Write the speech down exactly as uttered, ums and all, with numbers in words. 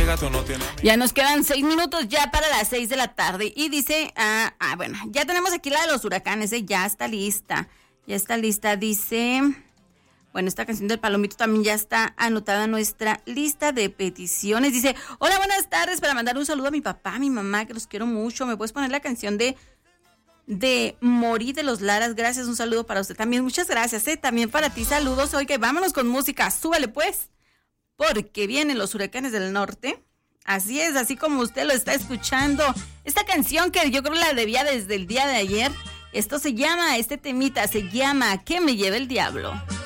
gato no tiene. Ya nos quedan seis minutos ya para las seis de la tarde. Y dice, ah, ah, bueno, ya tenemos aquí la de los huracanes, ¿eh? Ya está lista. Ya está lista, dice... Bueno, esta canción del Palomito también ya está anotada en nuestra lista de peticiones. Dice, hola, buenas tardes, para mandar un saludo a mi papá, a mi mamá, que los quiero mucho. ¿Me puedes poner la canción de... de Morí de los Laras? Gracias, un saludo para usted también. Muchas gracias, ¿eh? También para ti, saludos. Oiga, vámonos con música, súbale pues, porque vienen los huracanes del norte. Así es, así como usted lo está escuchando. Esta canción que yo creo la debía desde el día de ayer. Esto se llama, este temita se llama ¿Qué me lleva el diablo?